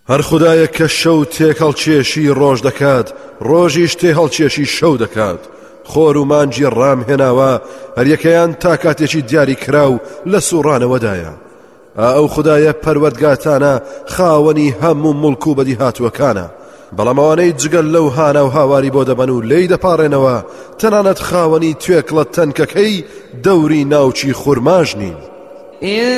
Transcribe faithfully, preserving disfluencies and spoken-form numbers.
هەر خودایە کە شەو تێک هەڵکێشی ڕۆژ دەکات ڕۆژیش تێ هەڵکێشی شەو دەکات خۆر و مانجی ڕام هێناوە هەر یەکەیان تا کاتێکی دیاری کراو لە سوڕانەوەدایە ئەو خودایە پەروەردگاتانە خاوەنی هەموو مڵک و بەدیهاتووەکانە بەڵام ئەوانەی جگەل لەو هانە و هاواری بۆ دەبەن و لێی دەپاڕێنەوە تەنانەت خاوەنی توێکڵە تەنکەکەی دەوری ناوچی خورماژ نین